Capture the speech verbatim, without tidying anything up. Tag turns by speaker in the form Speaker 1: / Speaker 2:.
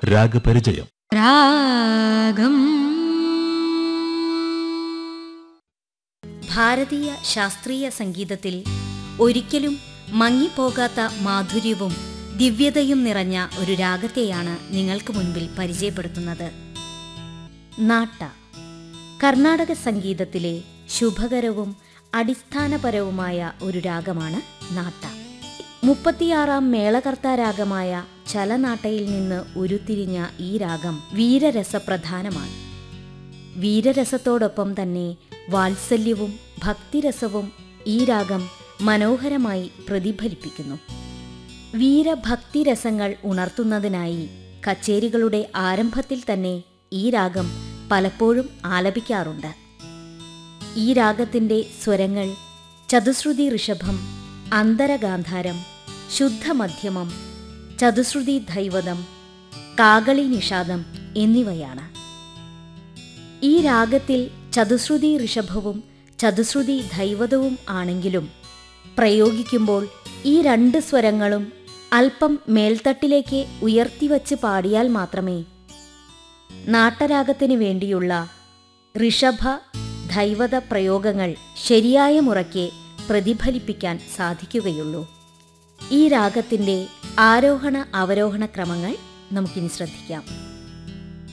Speaker 1: രാഗപരിചയം.
Speaker 2: രാഗം
Speaker 3: ഭാരതീയ ശാസ്ത്രീയ സംഗീതത്തിൽ ഒരിക്കലും മങ്ങിപ്പോകാത്ത മാധുര്യവും ദിവ്യതയും നിറഞ്ഞ ഒരു രാഗത്തെയാണ് നിങ്ങൾക്ക് മുൻപിൽ പരിചയപ്പെടുത്തുന്നത്. നാട്ട. കർണാടക സംഗീതത്തിലെ ശുഭകരവും അടിസ്ഥാനപരവുമായ ഒരു രാഗമാണ് നാട്ട. മുപ്പത്തിയാറാം മേളകർത്താ രാഗമായ ചലനാട്ടയിൽ നിന്ന് ഉരുത്തിരിഞ്ഞ ഈ രാഗം വീരരസപ്രധാനമാണ്. വീരരസത്തോടൊപ്പം തന്നെ വാത്സല്യവും ഭക്തിരസവും ഈ രാഗം മനോഹരമായി പ്രതിഫലിപ്പിക്കുന്നു. വീരഭക്തിരസങ്ങൾ ഉണർത്തുന്നതിനായി കച്ചേരികളുടെ ആരംഭത്തിൽ തന്നെ ഈ രാഗം പലപ്പോഴും ആലപിക്കാറുണ്ട്. ഈ രാഗത്തിൻ്റെ സ്വരങ്ങൾ ചതുശ്രുതി ഋഷഭം, അന്തരഗാന്ധാരം, ശുദ്ധമധ്യമം, ചതുശ്രുതി ധൈവതം, കാകളി നിഷാദം എന്നിവയാണ്. ഈ രാഗത്തിൽ ചതുശ്രുതി ഋഷഭവും ചതുശ്രുതി ധൈവതവും ആണെങ്കിലും പ്രയോഗിക്കുമ്പോൾ ഈ രണ്ട് സ്വരങ്ങളും അല്പം മേൽത്തട്ടിലേക്ക് ഉയർത്തിവച്ച് പാടിയാൽ മാത്രമേ നാട്ടരാഗത്തിന് വേണ്ടിയുള്ള ഋഷഭ ധൈവത പ്രയോഗങ്ങൾ ശരിയായ മുറയ്ക്ക് പ്രതിഫലിപ്പിക്കാൻ സാധിക്കുകയുള്ളൂ. ഈ രാഗത്തിൻ്റെ ആരോഹണ അവരോഹണ ക്രമങ്ങൾ നമുക്കിനി ശ്രദ്ധിക്കാം.